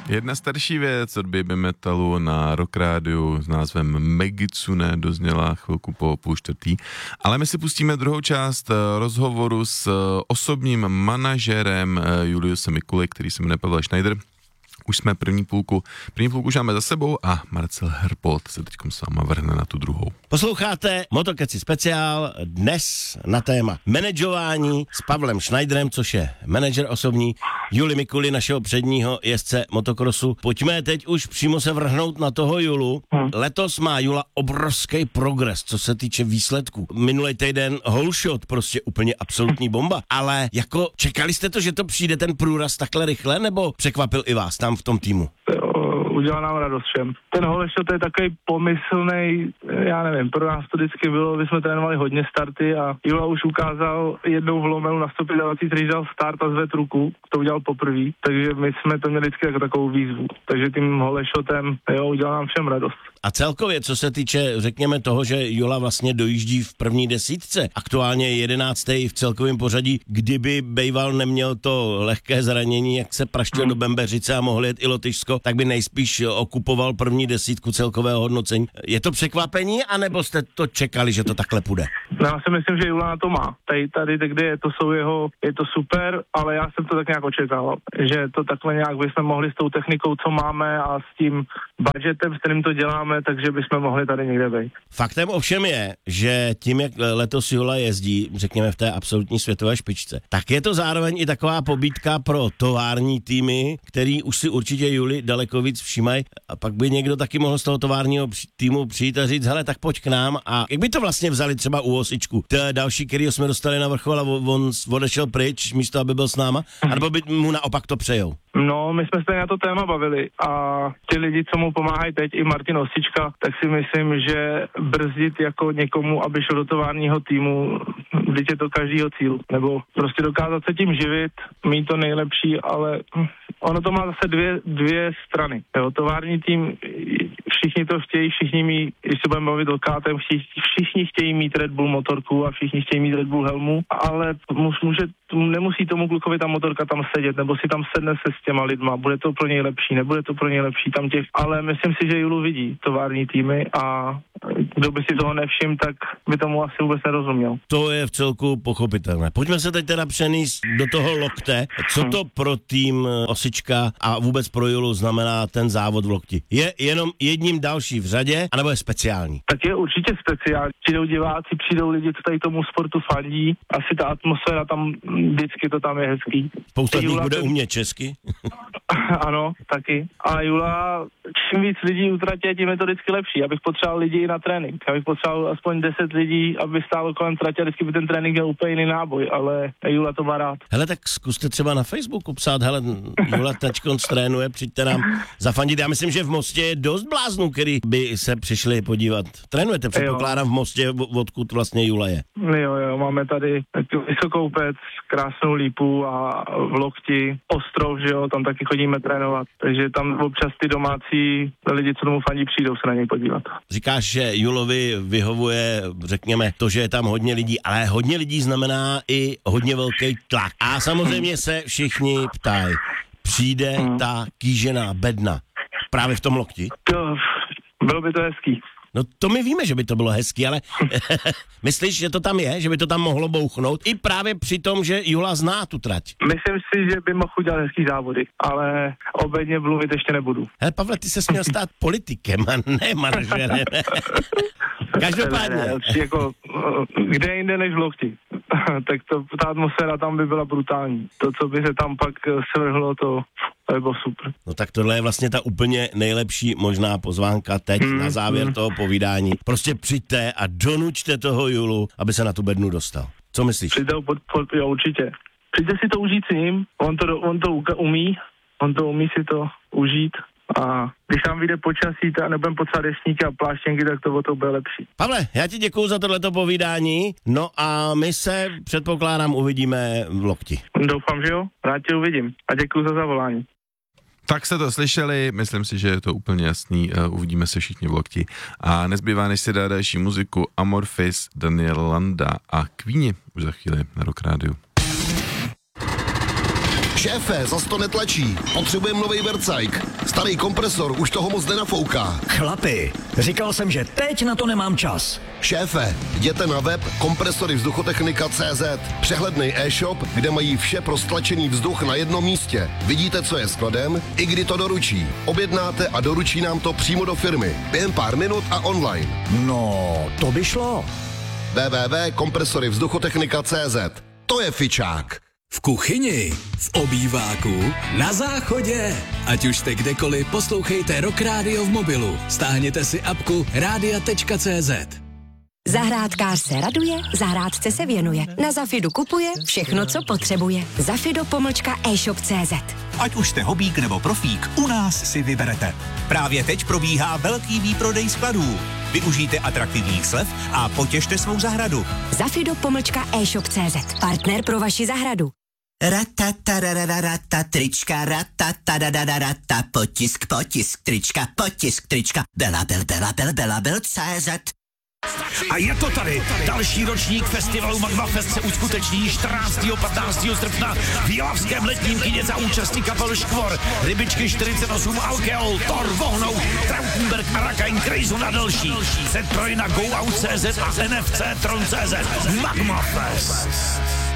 Jedna starší věc od baby metalu na Rock rádiu s názvem Megitsune dozněla chvilku po 3:30, ale my si pustíme druhou část rozhovoru s osobním manažerem Juliuse Mikuly, který se jmenuje Pavel Schneider. Už jsme první půlku už máme za sebou a Marcel Herbold se teďkom s váma vrhne na tu druhou. Posloucháte Motokeci speciál, dnes na téma manažování s Pavlem Schneiderem, což je manažer osobní Juli Mikuly, našeho předního jezdce motokrosu. Pojďme teď už přímo se vrhnout na toho Julu. Letos má Jula obrovský progres, co se týče výsledků. Minulý týden Holshot, prostě úplně absolutní bomba. Ale jako čekali jste to, že to přijde ten průraz takhle rychle, nebo překvapil i vás tam v tom týmu? Udělal nám radost všem. Ten Holešot je takový pomyslnej, já nevím, pro nás to vždycky bylo, my jsme trénovali hodně starty a Jula už ukázal jednou v Lomelu na 125, který dal start a zved ruku, to udělal poprvé, takže my jsme to měli vždycky jako takovou výzvu. Takže tím Holešotem, udělal nám všem radost. A celkově, co se týče, řekněme toho, že Jula vlastně dojíždí v první desítce, aktuálně je 11. v celkovém pořadí, kdyby Bejval neměl to lehké zranění, jak se praštil do Bembeřice a mohl jet i Lotyšsko, tak by nejspíš okupoval první desítku celkového hodnocení. Je to překvapení, anebo jste to čekali, že to takhle půjde? No, já si myslím, že Jula na to má. Tady kde je to super, ale já jsem to tak nějak očekával, že to takhle nějak bychom mohli s tou technikou, co máme a s tím budgetem, s kterým to děláme, takže bychom mohli tady někde být. Faktem ovšem je, že tím, jak letos Jula jezdí, řekněme v té absolutní světové špičce, tak je to zároveň i taková pobídka pro tovární týmy, který už si určitě Juli daleko víc všímají, a pak by někdo taky mohl z toho továrního týmu přijít a říct, hele, tak pojď k nám. A jak by to vlastně vzali třeba u Osičku? To je další, kterýho jsme dostali na vrchol a on odešel pryč, místo aby byl s náma, anebo by mu naopak to přejou? No, my jsme se na to téma bavili a ti lidi, co mu pomáhají teď, i Martin Osička, tak si myslím, že brzdit jako někomu, aby šel do továrního týmu, když je to každýho cíl, nebo prostě dokázat se tím živit, mít to nejlepší, ale ono to má zase dvě strany. Jo, tovární tým, všichni to chtějí, když se budeme bavit o KTM, všichni chtějí mít Red Bull motorku a všichni chtějí mít Red Bull helmu, ale nemusí tomu klukovi ta motorka tam sedět, nebo si tam sedne se s těma lidma, bude to pro něj lepší, nebude to pro něj lepší tam ale myslím si, že Julu vidí tovární týmy a kdo by si toho nevšiml, tak by tomu asi vůbec nerozuměl. To je v celku pochopitelné. Pojďme se teď teda přenést do toho lokte. Co to pro tým Osička a vůbec pro Julu znamená ten závod v lokti? Je jenom jedním další v řadě, anebo je speciální? Tak je určitě speciální. Přijdou diváci, přijdou lidi, co tady tomu sportu fandí. Asi ta atmosféra tam, vždycky to tam je hezký. Spousta lidí bude umět česky. Ano, taky. A Jula, čím víc lidí utratí, tím je to vždycky lepší. Abych potřeboval lidi na trénink. Abych potřeboval aspoň 10 lidí, aby stálo kolem tratě, vždycky by ten trénink měl úplně jiný náboj, ale Jula to má rád. Hele, tak zkuste třeba na Facebooku psát, hele, Jula tačkon trénuje, přijďte nám zafandit. Já myslím, že v Mostě je dost bláznů, který by se přišli podívat. Trénujete, předpokládám, v Mostě, odkud vlastně Jula je. Jo, máme tady Vysokou Pec, krásnou Lípu a v Lokti Ostrov, že jo, tam taky chodíme trénovat. Takže tam občas ty domácí lidi, co tomu fandí, přijdou se na něj podívat. Říkáš, že Julovi vyhovuje, řekněme, to, že je tam hodně lidí, ale hodně lidí znamená i hodně velký tlak. A samozřejmě se všichni ptají, přijde ta kýžená bedna právě v tom Lokti? Bylo by to hezký. No to my víme, že by to bylo hezký, ale myslíš, že to tam je? Že by to tam mohlo bouchnout? I právě při tom, že Jula zná tu trať. Myslím si, že by mohl udělat hezký závody, ale obecně mluvit ještě nebudu. Hele, Pavle, ty ses měl stát politikem a ne manažerem. Každopádně. Jako, kde jinde než v Lokti. Tak ta atmosféra tam by byla brutální. To, co by se tam pak svrhlo, to by bylo super. No tak tohle je vlastně ta úplně nejlepší možná pozvánka teď na závěr toho povídání. Prostě přijďte a donučte toho Julu, aby se na tu bednu dostal. Co myslíš? Přijďte jo, určitě. Přijďte si to užít s ním, on to umí si to užít. A když nám vyjde počasí a nebudeme potřebovat deštníky a pláštěnky, tak to bude lepší. Pavle, já ti děkuju za tohleto povídání, no a my se, předpokládám, uvidíme v Lokti. Doufám, že jo, rád tě uvidím a děkuju za zavolání. Tak jste to slyšeli, myslím si, že je to úplně jasný, uvidíme se všichni v Lokti. A nezbývá, než si dá další muziku Amorphis, Daniel Landa a Queenie už za chvíli na Rock rádiu. Šéfe, zas to netlačí. Potřebujeme nový vercajk. Starý kompresor už toho moc nenafouká. Chlapi, říkal jsem, že teď na to nemám čas. Šéfe, jděte na web kompresorivzduchotechnika.cz. Přehlednej e-shop, kde mají vše pro stlačený vzduch na jednom místě. Vidíte, co je skladem, i kdy to doručí. Objednáte a doručí nám to přímo do firmy. Během pár minut a online. No, to by šlo. www.kompresorivzduchotechnika.cz. To je fičák. V kuchyni, v obýváku, na záchodě. Ať už jste kdekoliv, poslouchejte Rock Radio v mobilu. Stáhněte si apku radia.cz. Zahrádkář se raduje, zahrádce se věnuje. Na Zafidu kupuje všechno, co potřebuje. Zafido-e-shop.cz. Ať už jste hobík nebo profík, u nás si vyberete. Právě teď probíhá velký výprodej skladů. Využijte atraktivních slev a potěšte svou zahradu. Zafido-e-shop.cz. Partner pro vaši zahradu. Rata trička, rata potisk trička, Bela.cz. A je to tady. Další ročník festivalu Magma Fest se uskuteční 14. 15. srpna v Jilavském letním kině za účasti kapel Škvor, Rybičky 48, Alkeol, Thor, Vohnou, Trautenberg, Arakain, Krejzu na další. Set pro na GoOut.cz a NFC Tron.cz. Magma Fest.